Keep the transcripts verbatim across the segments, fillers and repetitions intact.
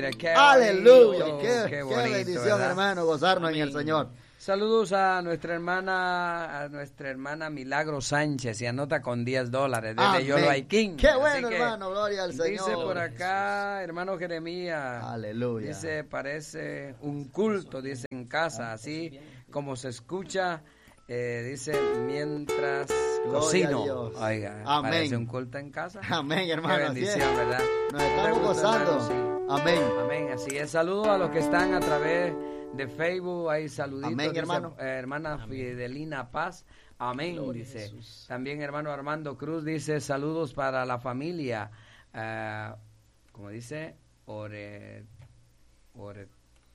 mire, qué aleluya, bonito, qué, qué, qué bonito, bendición, ¿verdad? hermano, gozarnos Amén. en el Señor. Saludos a nuestra hermana, a nuestra hermana Milagro Sánchez, y anota con diez dólares desde Amén. Yolo Aiquín. Qué Así bueno, que hermano, gloria al Señor. Dice por acá, hermano Jeremías. Aleluya. Dice, parece un culto, dice, en casa, así como se escucha, eh, dice, mientras Gloria cocino. a Dios. Oiga, Amén. parece un culto en casa. Amén, hermano. Qué así es. bendición, ¿verdad? Nos ¿No estamos te gusta, gozando. hermano? Sí. Amén. Amén, así es. Saludos a los que están a través de Facebook, hay saluditos. Amén, dice, hermano. eh, hermana Amén. Fidelina Paz, amén, Gloria a dice. Jesús. También hermano Armando Cruz dice, saludos para la familia, uh, como dice, Ore, Ore,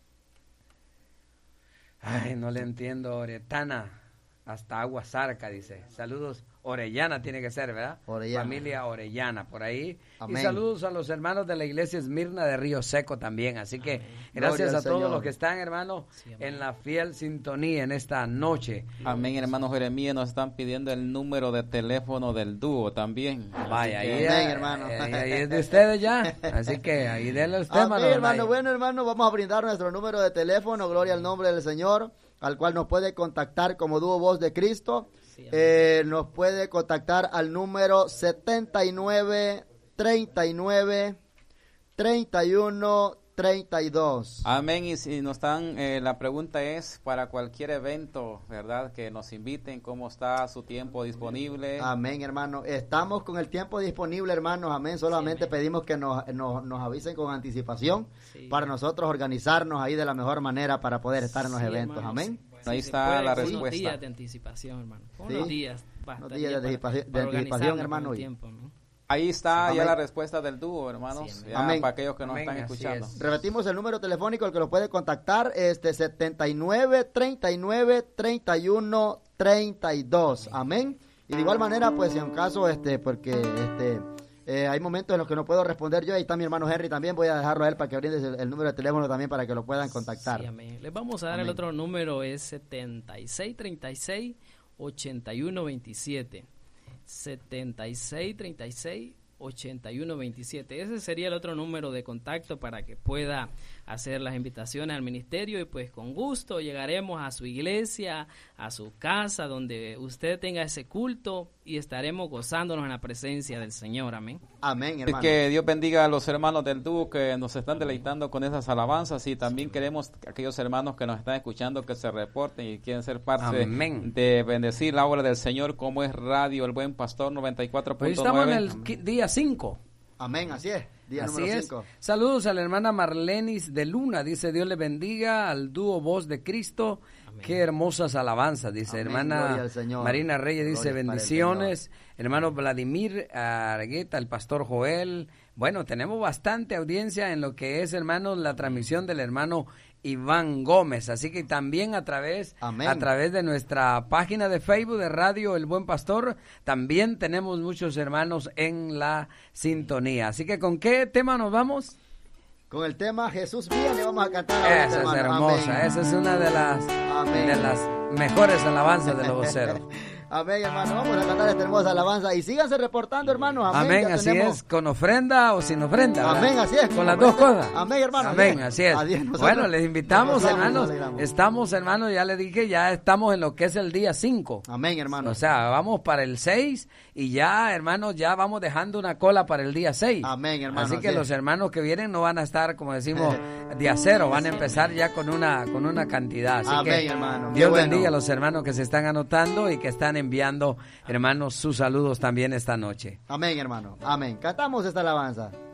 ay, no le entiendo, Oretana, hasta Agua Zarca, dice. Saludos, Orellana tiene que ser, ¿verdad? Orellana. Familia Orellana, por ahí. Amén. Y saludos a los hermanos de la iglesia Esmirna de Río Seco también. Así que Amén. gracias Gloria a al todos Señor. los que están, hermanos, Sí, amén. en la fiel sintonía en esta noche. Amén, hermano Jeremías, nos están pidiendo el número de teléfono del dúo también. Vaya, Así ahí, que- Amén, eh, hermano. eh, ahí es de ustedes ya. Así que ahí denle usted, Amén, hermano. hermano. Donay. Bueno, hermano, vamos a brindar nuestro número de teléfono, gloria al nombre del Señor, al cual nos puede contactar como Dúo Voz de Cristo. Sí, amén. Eh, nos puede contactar al número setenta y nueve, treinta y nueve, treinta y uno, treinta y dos. Amén, y si nos están, eh, la pregunta es para cualquier evento, ¿verdad? Que nos inviten, ¿cómo está su tiempo disponible? Amén, hermano. Estamos con el tiempo disponible, hermanos. Amén. Solamente Sí, amén. pedimos que nos, nos, nos avisen con anticipación Sí. para nosotros organizarnos ahí de la mejor manera para poder estar en los Sí, eventos. hermano, Amén. sí. Ahí Sí, está se puede, la con unos respuesta. días de anticipación, hermano. Con Sí. unos días. basta Unos días de para- anticipación- de para anticipación, organizarnos hermano, con y- tiempo, ¿no? Ahí está Amén. ya la respuesta del dúo, hermanos, Sí, ya amén. para aquellos que nos Amén, están así escuchando. es. Repetimos el número telefónico al que lo puede contactar, este setenta y nueve, treinta y nueve, treinta y uno, treinta y dos. Amén. Y de igual manera, pues si en caso, este, porque este eh, hay momentos en los que no puedo responder yo, ahí está mi hermano Henry también, voy a dejarlo a él para que brinde el, el número de teléfono también para que lo puedan contactar. Sí, amén. Les vamos a dar Amén. el otro número, es setenta y seis, treinta y seis, ochenta y uno, veintisiete. setenta y seis, treinta y seis, ochenta y uno, veintisiete. Ese sería el otro número de contacto para que pueda hacer las invitaciones al ministerio y pues con gusto llegaremos a su iglesia, a su casa, donde usted tenga ese culto y estaremos gozándonos en la presencia del Señor. Amén. Amén, Así hermano. que Dios bendiga a los hermanos del dúo que nos están deleitando con esas alabanzas y también queremos que aquellos hermanos que nos están escuchando que se reporten y quieren ser parte Amén. de bendecir la obra del Señor como es Radio El Buen Pastor noventa y cuatro Pues punto estamos en nueve. el qui- día cinco. Amén, así es. Día Así número es. cinco. Saludos a la hermana Marlenis de Luna. Dice, Dios le bendiga al dúo Voz de Cristo. Amén. Qué hermosas alabanzas. Dice, Amén, hermana gloria al Señor. Marina Reyes dice, Gloria para el bendiciones. Hermano Vladimir Argueta, el pastor Joel. Bueno, tenemos bastante audiencia en lo que es, hermanos, la transmisión del hermano Iván Gómez. Así que también a través, Amén. a través de nuestra página de Facebook de Radio El Buen Pastor, también tenemos muchos hermanos en la sintonía. Así que, ¿con qué tema nos vamos? Con el tema Jesús viene, vamos a cantar. ahorita, Esa es hermano. hermosa, Amén. esa es una de las, Amén. de las mejores alabanzas de los voceros. Amén, hermano. Vamos a cantar esta hermosa alabanza y síganse reportando, hermanos. Amén, Amén, ya así tenemos- es, con ofrenda o sin ofrenda. ¿verdad? Amén, así es. Con las dos cosas. Amén, hermano. Amén, Así así es. es. Adiós, nosotros Bueno, les invitamos, nos gozamos, hermanos. nos alegramos. Estamos, hermanos, ya les dije, ya estamos en lo que es el día cinco. Amén, hermano. O sea, vamos para el seis y ya, hermanos, ya vamos dejando una cola para el día seis. Amén, hermano, Así que así los es. hermanos que vienen no van a estar, como decimos, día cero, van a empezar ya con una con una cantidad. Así Amén, que hermano. Qué Dios bueno. bendiga a los hermanos que se están anotando y que están enviando, hermanos, sus saludos también esta noche. Amén, hermano. Amén. Cantamos esta alabanza.